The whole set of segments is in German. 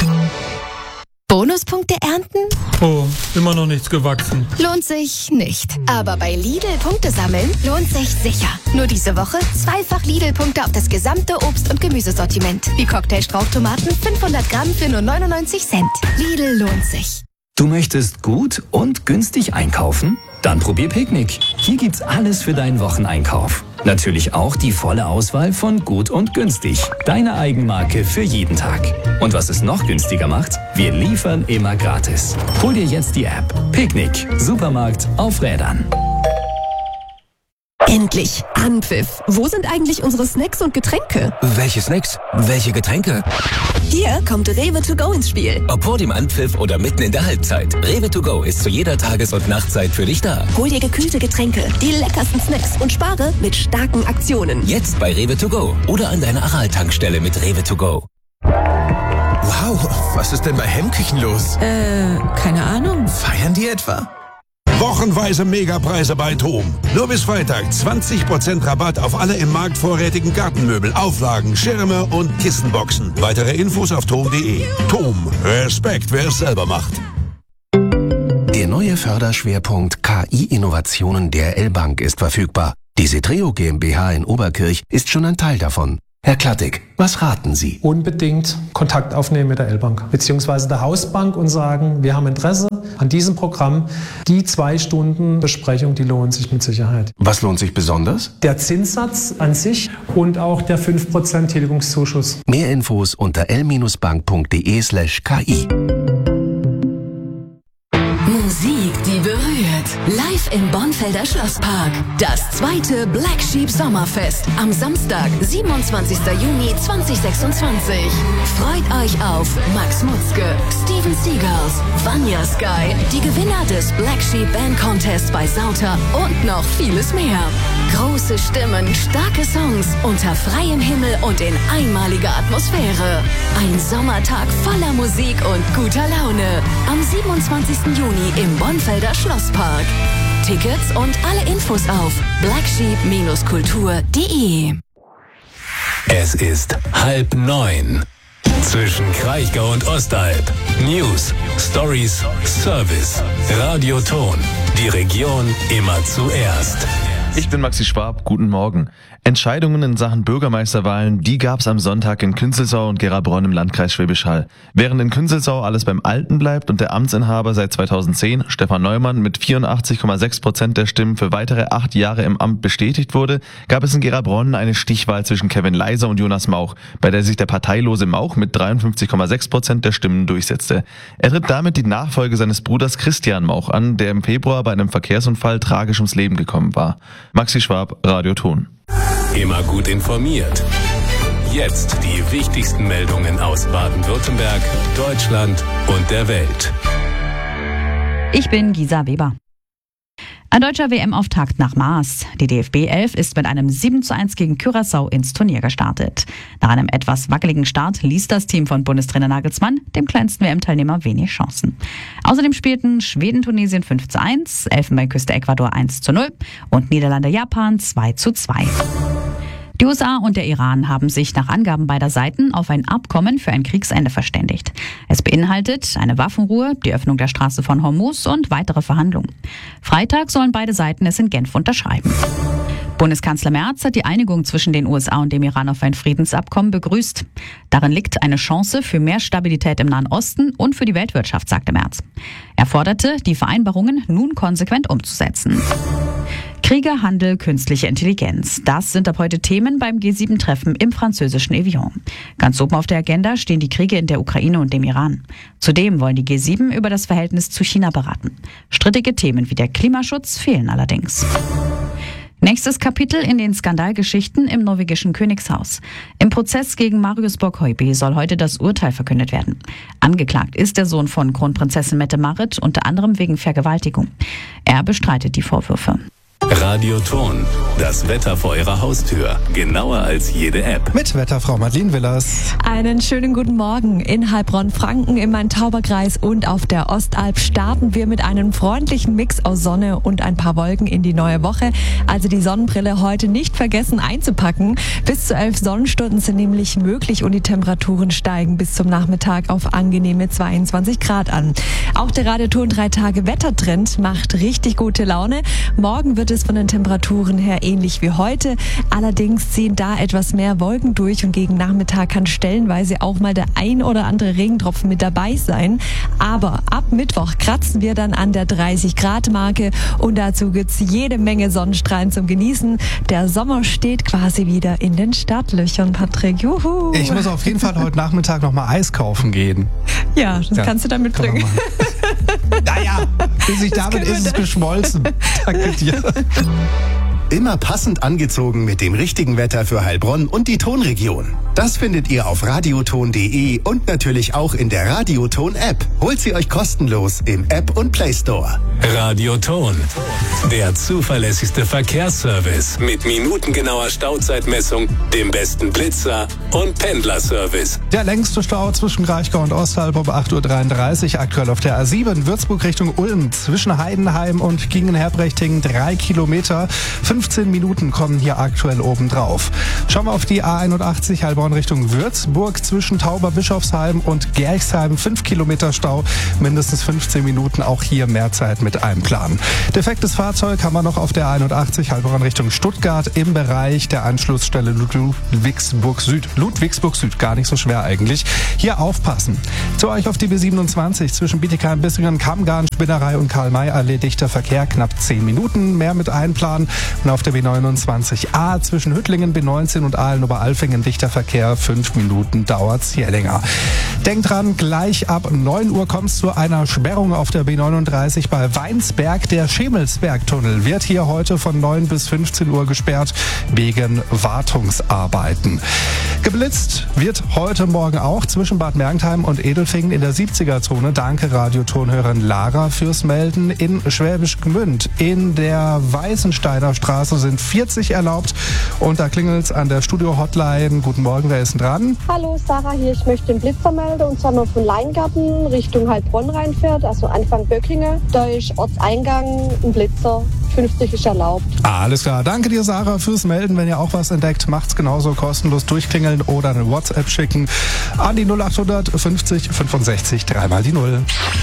Bonuspunkte ernten? Oh, immer noch nichts gewachsen. Lohnt sich nicht. Aber bei Lidl Punkte sammeln lohnt sich sicher. Nur diese Woche 2-fach Lidl-Punkte auf das gesamte Obst- und Gemüsesortiment. Wie Cocktail-Strauchtomaten 500 Gramm für nur 99 Cent. Lidl lohnt sich. Du möchtest gut und günstig einkaufen? Dann probier Picknick. Hier gibt's alles für deinen Wocheneinkauf. Natürlich auch die volle Auswahl von gut und günstig. Deine Eigenmarke für jeden Tag. Und was es noch günstiger macht, wir liefern immer gratis. Hol dir jetzt die App. Picknick. Supermarkt auf Rädern. Endlich! Anpfiff! Wo sind eigentlich unsere Snacks und Getränke? Welche Snacks? Welche Getränke? Hier kommt Rewe to go ins Spiel. Ob vor dem Anpfiff oder mitten in der Halbzeit. Rewe to go ist zu jeder Tages- und Nachtzeit für dich da. Hol dir gekühlte Getränke, die leckersten Snacks und spare mit starken Aktionen. Jetzt bei Rewe to go oder an deiner Aral-Tankstelle mit Rewe to go. Wow, was ist denn bei Hemmküchen los? Keine Ahnung. Feiern die etwa? Wochenweise Megapreise bei TOM. Nur bis Freitag 20% Rabatt auf alle im Markt vorrätigen Gartenmöbel, Auflagen, Schirme und Kissenboxen. Weitere Infos auf tom.de. TOM. Respekt, wer es selber macht. Der neue Förderschwerpunkt KI-Innovationen der L-Bank ist verfügbar. Die Setreo GmbH in Oberkirch ist schon ein Teil davon. Herr Klattig, was raten Sie? Unbedingt Kontakt aufnehmen mit der L-Bank bzw. der Hausbank und sagen, wir haben Interesse an diesem Programm. Die 2 Stunden Besprechung, die lohnt sich mit Sicherheit. Was lohnt sich besonders? Der Zinssatz an sich und auch der 5% Tilgungszuschuss. Mehr Infos unter l-bank.de/ki. Musik, die berührt. Live im Bonfelder Schlosspark. Das 2. Black Sheep Sommerfest am Samstag, 27. Juni 2026. Freut euch auf Max Mutzke, Steven Seagulls, Vanya Sky, die Gewinner des Black Sheep Band Contest bei Sauter und noch vieles mehr. Große Stimmen, starke Songs, unter freiem Himmel und in einmaliger Atmosphäre. Ein Sommertag voller Musik und guter Laune. Am 27. Juni im Bonfelder Schlosspark. Tickets und alle Infos auf blacksheep-kultur.de. Es ist 8:30. Zwischen Kraichgau und Ostalb. News, Stories, Service. Radio Ton. Die Region immer zuerst. Ich bin Maxi Schwab, guten Morgen. Entscheidungen in Sachen Bürgermeisterwahlen, die gab's am Sonntag in Künzelsau und Gera-Bronn im Landkreis Schwäbisch Hall. Während in Künzelsau alles beim Alten bleibt und der Amtsinhaber seit 2010, Stefan Neumann, mit 84,6% der Stimmen für weitere 8 Jahre im Amt bestätigt wurde, gab es in Gera-Bronn eine Stichwahl zwischen Kevin Leiser und Jonas Mauch, bei der sich der parteilose Mauch mit 53,6% der Stimmen durchsetzte. Er tritt damit die Nachfolge seines Bruders Christian Mauch an, der im Februar bei einem Verkehrsunfall tragisch ums Leben gekommen war. Maxi Schwab, Radio Ton. Immer gut informiert. Jetzt die wichtigsten Meldungen aus Baden-Württemberg, Deutschland und der Welt. Ich bin Gisa Weber. Ein deutscher WM-Auftakt nach Maß. Die DFB 11 ist mit einem 7:1 gegen Curaçao ins Turnier gestartet. Nach einem etwas wackeligen Start ließ das Team von Bundestrainer Nagelsmann dem kleinsten WM-Teilnehmer wenig Chancen. Außerdem spielten Schweden-Tunesien 5:1, Elfenbeinküste Ecuador 1:0 und Niederlande-Japan 2:2. Die USA und der Iran haben sich nach Angaben beider Seiten auf ein Abkommen für ein Kriegsende verständigt. Es beinhaltet eine Waffenruhe, die Öffnung der Straße von Hormuz und weitere Verhandlungen. Freitag sollen beide Seiten es in Genf unterschreiben. Bundeskanzler Merz hat die Einigung zwischen den USA und dem Iran auf ein Friedensabkommen begrüßt. Darin liegt eine Chance für mehr Stabilität im Nahen Osten und für die Weltwirtschaft, sagte Merz. Er forderte, die Vereinbarungen nun konsequent umzusetzen. Kriege, Handel, künstliche Intelligenz. Das sind ab heute Themen beim G7-Treffen im französischen Evian. Ganz oben auf der Agenda stehen die Kriege in der Ukraine und dem Iran. Zudem wollen die G7 über das Verhältnis zu China beraten. Strittige Themen wie der Klimaschutz fehlen allerdings. Nächstes Kapitel in den Skandalgeschichten im norwegischen Königshaus. Im Prozess gegen Marius Borg-Høiby soll heute das Urteil verkündet werden. Angeklagt ist der Sohn von Kronprinzessin Mette-Marit, unter anderem wegen Vergewaltigung. Er bestreitet die Vorwürfe. Radioton, das Wetter vor Ihrer Haustür. Genauer als jede App. Mit Wetterfrau Madeleine Willers. Einen schönen guten Morgen. In Heilbronn-Franken, im Main-Tauber-Kreis und auf der Ostalb starten wir mit einem freundlichen Mix aus Sonne und ein paar Wolken in die neue Woche. Also die Sonnenbrille heute nicht vergessen einzupacken. Bis zu 11 Sonnenstunden sind nämlich möglich und die Temperaturen steigen bis zum Nachmittag auf angenehme 22 Grad an. Auch der Radioton 3-Tage-Wettertrend macht richtig gute Laune. Morgen wird es von den Temperaturen her ähnlich wie heute. Allerdings ziehen da etwas mehr Wolken durch und gegen Nachmittag kann stellenweise auch mal der ein oder andere Regentropfen mit dabei sein. Aber ab Mittwoch kratzen wir dann an der 30-Grad-Marke und dazu gibt's jede Menge Sonnenstrahlen zum Genießen. Der Sommer steht quasi wieder in den Startlöchern, Patrick. Juhu! Ich muss auf jeden Fall heute Nachmittag nochmal Eis kaufen gehen. Ja, das kannst du dann mitbringen. Naja, bis ich damit ist es geschmolzen. Danke dir. Immer passend angezogen mit dem richtigen Wetter für Heilbronn und die Tonregion. Das findet ihr auf radioton.de und natürlich auch in der Radioton-App. Holt sie euch kostenlos im App und Play Store. Radioton, der zuverlässigste Verkehrsservice mit minutengenauer Stauzeitmessung, dem besten Blitzer und Pendlerservice. Der längste Stau zwischen Kraichgau und Ostalb um 8.33 Uhr, aktuell auf der A7, Würzburg Richtung Ulm, zwischen Heidenheim und Gingen-Herbrechting 3 Kilometer. 15 Minuten kommen hier aktuell obendrauf. Schauen wir auf die A81 Heilbronn Richtung Würzburg, zwischen Tauber-Bischofsheim und Gerchsheim 5 Kilometer Stau, mindestens 15 Minuten, auch hier mehr Zeit mit einplanen. Defektes Fahrzeug haben wir noch auf der A81 Heilbronn Richtung Stuttgart im Bereich der Anschlussstelle Ludwigsburg Süd, gar nicht so schwer eigentlich. Hier aufpassen. Zu euch auf die B27 zwischen Bietigheim, Bissingen, Kammgarn, Spinnerei und Karl-May-Allee dichter Verkehr, knapp 10 Minuten, mehr mit einplanen. Und auf der B29a zwischen Hüttlingen, B19 und Ahlen-Oberalfingen dichter Verkehr, 5 Minuten dauert's hier länger. Denkt dran, gleich ab 9 Uhr kommt's zu einer Sperrung auf der B39 bei Weinsberg. Der Schemelsbergtunnel wird hier heute von 9 bis 15 Uhr gesperrt wegen Wartungsarbeiten. Geblitzt wird heute Morgen auch zwischen Bad Mergentheim und Edelfingen in der 70er-Zone. Danke Radiotonhörerin Lara fürs Melden. In Schwäbisch Gmünd in der Weißensteiner Straße sind 40 erlaubt und da klingelt's an der Studio-Hotline. Guten Morgen, wer ist denn dran? Hallo, Sarah hier. Ich möchte den Blitzer melden und zwar noch von Leingarten Richtung Heilbronn reinfährt, also Anfang Böcklinge. Da ist Ortseingang ein Blitzer. 50 ist erlaubt. Alles klar. Danke dir, Sarah, fürs Melden. Wenn ihr auch was entdeckt, macht's genauso kostenlos. Durchklingeln oder eine WhatsApp schicken an die 0800 50 65 3 die 0.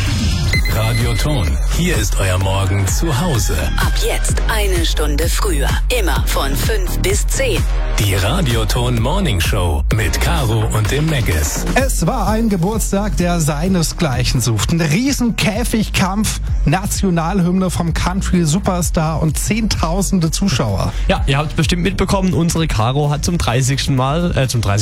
Radioton, hier ist euer Morgen zu Hause. Ab jetzt eine Stunde früher. Immer von 5 bis 10. Die Radioton Morning Show mit Caro und dem Meggis. Es war ein Geburtstag, der seinesgleichen sucht. Ein Riesenkäfigkampf, Nationalhymne vom Country Superstar und Zehntausende Zuschauer. Ja, ihr habt bestimmt mitbekommen, unsere Caro hat zum 30. Mal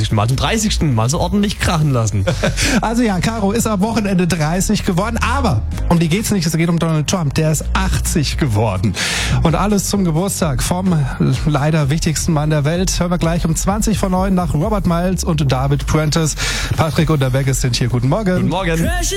so ordentlich krachen lassen. Also ja, Caro ist am Wochenende 30 geworden, aber um die geht's nicht, es geht um Donald Trump, der ist 80 geworden. Und alles zum Geburtstag vom leider wichtigsten Mann der Welt. Hören wir gleich um 20 vor 9 nach Robert Miles und David Prentice. Patrick und der Meggis sind hier. Guten Morgen. Guten Morgen.